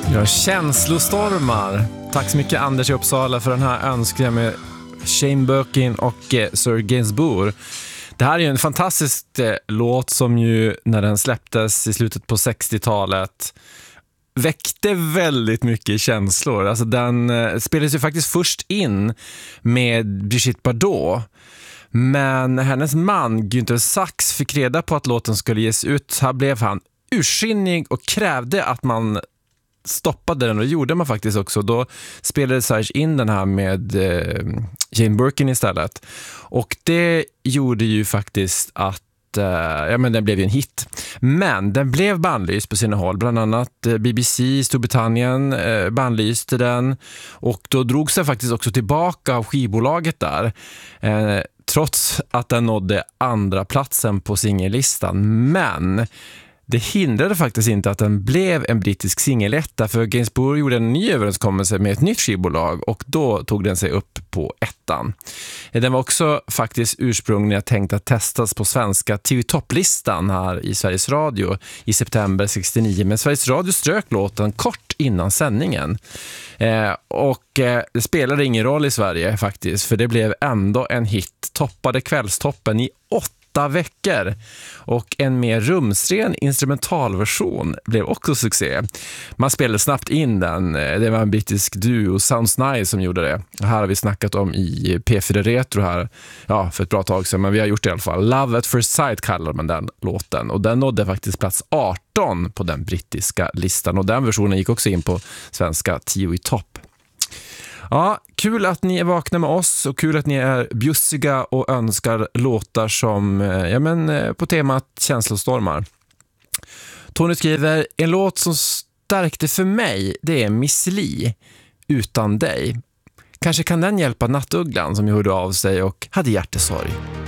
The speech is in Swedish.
Ja, känslostormar. Tack så mycket Anders i Uppsala för den här önskningen med Shane Birkin och Sir Gainsbourg. Det här är ju en fantastisk låt som ju när den släpptes i slutet på 60-talet väckte väldigt mycket känslor. Alltså den spelades ju faktiskt först in med Brigitte Bardot. Men hennes man Günther Sachs fick reda på att låten skulle ges ut. Här blev han ursinnig och krävde att man stoppade den, och det gjorde man faktiskt också. Då spelade Sachs in den här med Jane Birkin istället. Och det gjorde ju faktiskt att den blev ju en hit. Men den blev bannlyst på sina håll. Bland annat BBC i Storbritannien bannlyste den. Och då drog sig faktiskt också tillbaka av skivbolaget där. Trots att den nådde andra platsen på singellistan. Men det hindrade faktiskt inte att den blev en brittisk singeletta, för Gainsbourg gjorde en ny överenskommelse med ett nytt skivbolag och då tog den sig upp på ettan. Den var också faktiskt ursprungligen tänkt att testas på svenska TV-topplistan här i Sveriges Radio i september 69, men Sveriges Radio strök låten kort innan sändningen. Det spelade ingen roll i Sverige faktiskt, för det blev ändå en hit, toppade kvällstoppen i 8 veckor, och en mer rumsren instrumentalversion blev också succé. Man spelade snabbt in den. Det var en brittisk duo, Sounds Nice, som gjorde det. Det här har vi snackat om i P4 Retro här för ett bra tag sedan, men vi har gjort det i alla fall. Love at First Sight kallar man den låten, och den nådde faktiskt plats 18 på den brittiska listan, och den versionen gick också in på svenska 10 i topp. Ja, kul att ni är vakna med oss, och kul att ni är bjussiga och önskar låtar som på temat känslostormar. Tony skriver: en låt som stärkte för mig, det är Miss Li, Utan dig. Kanske kan den hjälpa Nattugglan som hörde av sig och hade hjärtesorg.